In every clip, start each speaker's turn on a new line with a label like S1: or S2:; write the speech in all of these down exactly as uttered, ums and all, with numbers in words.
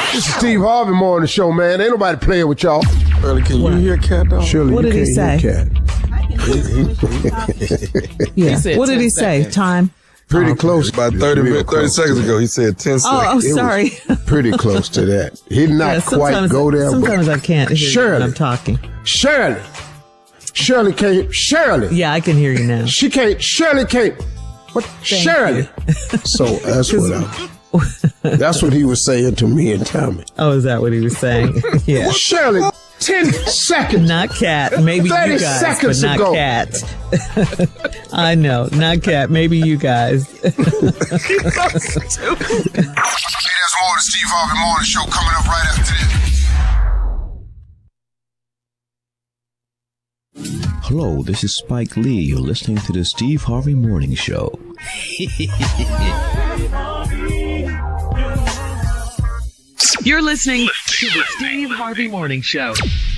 S1: This is Steve Harvey Morning Show, man. Ain't nobody playing with y'all.
S2: Shirley, can
S3: What?
S2: you hear Cat, dog?
S1: Shirley,
S3: What
S1: you
S3: did he
S1: can't
S3: say?
S1: hear Cat.
S3: Yeah.
S4: He said
S3: What did
S4: ten
S3: he say?
S4: seconds.
S3: Time?
S1: Pretty
S3: Oh,
S1: close.
S2: About
S1: Just
S2: thirty,
S1: real
S2: minutes, thirty
S1: close
S2: seconds
S1: to
S2: ago,
S1: that.
S2: he said ten
S3: Oh,
S2: seconds.
S3: oh,
S1: It was
S3: sorry.
S1: pretty close to that. He did not
S3: Yeah,
S1: quite
S3: sometimes-
S1: go there.
S3: Sometimes
S1: but
S3: I can't hear you
S1: Shirley.
S3: when I'm talking.
S1: Shirley. Shirley can't. Shirley.
S3: Yeah, I can hear you now.
S1: She can't. Shirley can't. What? Shirley. So that's what I, that's what he was saying to me and Tommy.
S3: Oh, is that what he was saying? Yeah.
S1: Shirley, ten seconds.
S3: Not Cat. Maybe
S1: thirty
S3: you guys,
S1: seconds
S3: but not
S1: ago.
S3: Cat. I know. Not Cat. Maybe you guys.
S1: Hey, there's more of the Steve Harvey Morning Show coming up right after this.
S5: Hello, this is Spike Lee. You're listening to the Steve Harvey Morning Show.
S6: You're listening to the Steve Harvey Morning Show.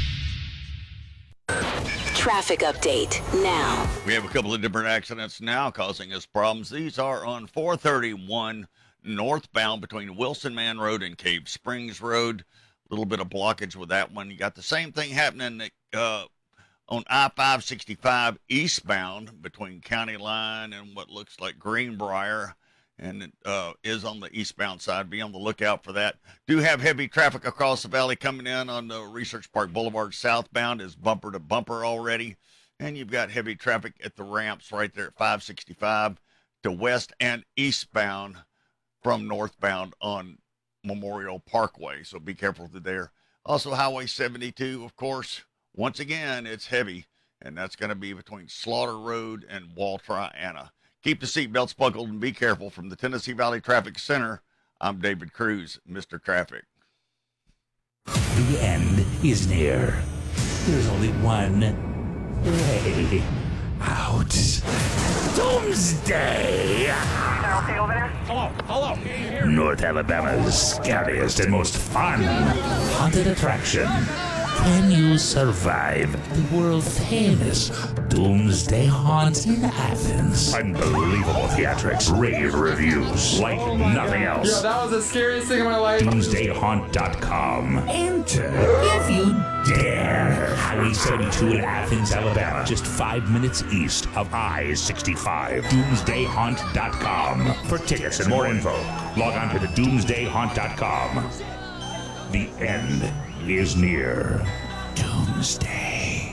S7: Traffic update now.
S8: We have a couple of different accidents now causing us problems. These are on four thirty-one northbound between Wilson Man Road and Cave Springs Road. A little bit of blockage with that one. You got the same thing happening uh, on I five sixty-five eastbound between County Line and what looks like Greenbrier, and it uh, is on the eastbound side. Be on the lookout for that. Do have heavy traffic across the valley coming in on the Research Park Boulevard southbound is bumper to bumper already. And you've got heavy traffic at the ramps right there at five sixty-five to west and eastbound from northbound on Memorial Parkway. So be careful there. Also, Highway seventy-two, of course, once again, it's heavy, and that's going to be between Slaughter Road and Wall-Triana. Keep the seatbelts buckled and be careful. From the Tennessee Valley Traffic Center, I'm David Cruz, Mister Traffic.
S9: The end is near. There's only one way out. Doomsday!
S10: Hello, hello, can you hear me?
S9: North Alabama's scariest and most fun haunted attraction. Can you survive the world-famous Doomsday Haunt in Athens? Unbelievable theatrics, rave reviews, like nothing else.
S4: Yo, that was the scariest thing in my life.
S9: doomsday haunt dot com. Enter if you dare. Highway seventy-two in Athens, Alabama, just five minutes east of I sixty-five. doomsday haunt dot com. For tickets and more info, log on to the doomsday haunt dot com. The end is near. Doomsday.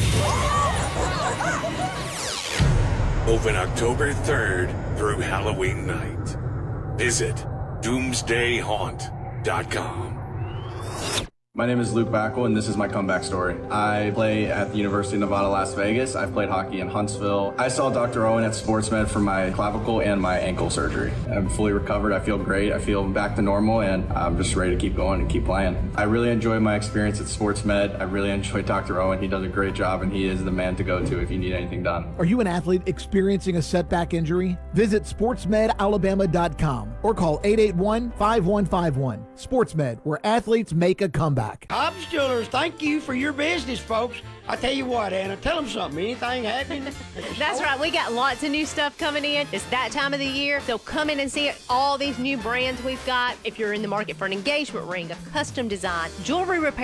S11: Open October third through Halloween night. Visit doomsday haunt dot com.
S12: My name is Luke Backel, and this is my comeback story. I play at the University of Nevada, Las Vegas. I've played hockey in Huntsville. I saw Doctor Owen at SportsMed for my clavicle and my ankle surgery. I'm fully recovered. I feel great. I feel back to normal, and I'm just ready to keep going and keep playing. I really enjoy my experience at SportsMed. I really enjoy Doctor Owen. He does a great job, and he is the man to go to if you need anything done.
S13: Are you an athlete experiencing a setback injury? Visit sports med alabama dot com or call eight eight one, five one five one. SportsMed, where athletes make a comeback.
S14: Hobbs Jewelers, thank you for your business, folks. I tell you what, Anna, tell them something. Anything happening?
S15: That's right. We got lots of new stuff coming in. It's that time of the year. So come in and see it. All these new brands we've got. If you're in the market for an engagement ring, a custom design, jewelry repair,